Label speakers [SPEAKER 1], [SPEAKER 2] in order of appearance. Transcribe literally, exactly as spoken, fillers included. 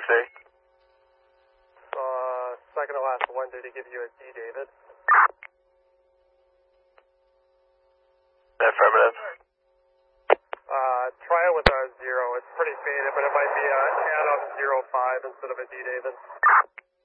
[SPEAKER 1] A.
[SPEAKER 2] Uh, second to last one, did he give you a D, David?
[SPEAKER 1] Affirmative.
[SPEAKER 2] Uh, try it with a zero. It's pretty faded, but it might be a Adam zero five instead of a D, David.